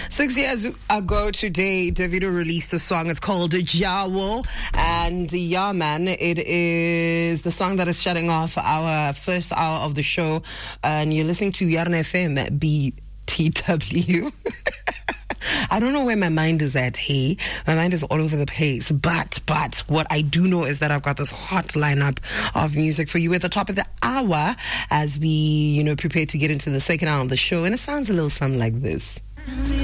6 years ago today, Davido released a song. It's called Jawo. And yeah, man, it is the song that is shutting off our first hour of the show. And you're listening to Yarn FM BTW. I don't know where my mind is at, hey. My mind is all over the place. But what I do know is that I've got this hot lineup of music for you at the top of the hour as we, prepare to get into the second hour of the show. And it sounds a little something like this.